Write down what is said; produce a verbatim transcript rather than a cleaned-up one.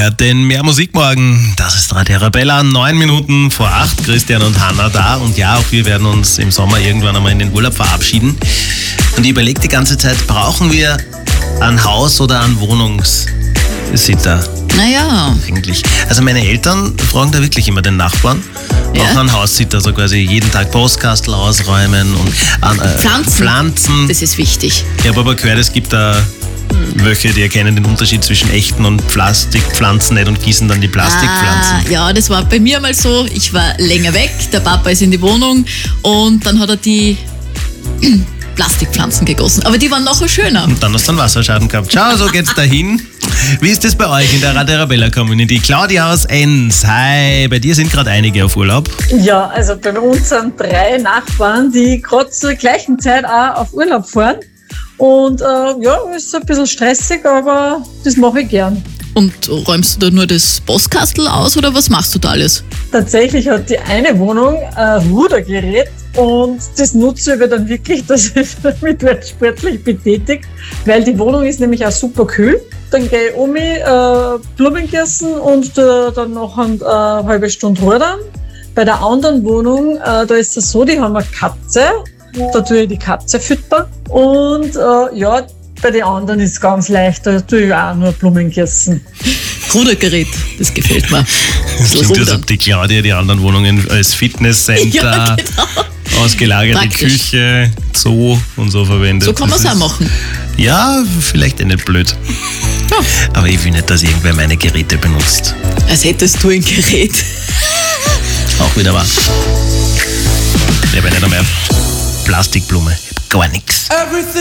hört den Mehr Musik morgen. Das ist Radio Arabella, neun Minuten vor acht. Christian und Hanna da. Und ja, auch wir werden uns im Sommer irgendwann einmal in den Urlaub verabschieden. Und ich überlege die ganze Zeit, brauchen wir ein Haus oder einen Wohnungssitter? Naja. Eigentlich. Also meine Eltern fragen da wirklich immer den Nachbarn. Ja. Auch einen Haussitter, also quasi jeden Tag Postkastel ausräumen und äh, Pflanzen. Pflanzen. Das ist wichtig. Ich habe aber gehört, es gibt da welche, die erkennen den Unterschied zwischen echten und Plastikpflanzen nicht und gießen dann die Plastikpflanzen. Ah, ja, das war bei mir mal so. Ich war länger weg, der Papa ist in die Wohnung und dann hat er die Plastikpflanzen gegossen. Aber die waren nachher schöner. Und dann hast du einen Wasserschaden gehabt. Schau, so geht's dahin. Wie ist das bei euch in der Radio Arabella Community? Claudia aus Enns, hi, bei dir sind gerade einige auf Urlaub. Ja, also bei uns sind drei Nachbarn, die gerade zur gleichen Zeit auch auf Urlaub fahren. Und äh, ja, ist ein bisschen stressig, aber das mache ich gern. Und räumst du da nur das Postkastel aus oder was machst du da alles? Tatsächlich hat die eine Wohnung ein Rudergerät und das nutze ich dann wirklich, dass ich damit wird sportlich betätigt, weil die Wohnung ist nämlich auch super kühl. Dann gehe ich um mich, äh, Blumen gießen und äh, dann noch eine äh, halbe Stunde rudern. Bei der anderen Wohnung, äh, da ist es so, die haben eine Katze, da tue ich die Katze füttern und äh, ja, bei den anderen ist es ganz leicht, da tue ich auch nur Blumen gießen. Rudergerät, das gefällt mir. Das klingt, als ob die Claudia die anderen Wohnungen als Fitnesscenter, Ja, genau. ausgelagerte Praktisch. Küche, Zoo und so verwendet. So kann man es Das auch ist- machen. Ja, vielleicht eh nicht blöd. Ja. Aber ich will nicht, dass irgendwer meine Geräte benutzt. Als hättest du ein Gerät. Auch wieder wahr. Ich habe ja nicht einmal Plastikblume. Ich hab gar nichts.